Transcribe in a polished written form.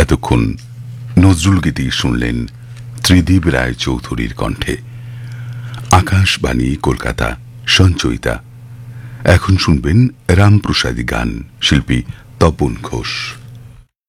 এতক্ষণ নজরুল গীতি শুনলেন ত্রিদীপ রায় চৌধুরীর কণ্ঠে। আকাশবাণী কলকাতা সঞ্চয়িতা। এখন শুনবেন রামপ্রসাদী গান, শিল্পী তপন ঘোষ।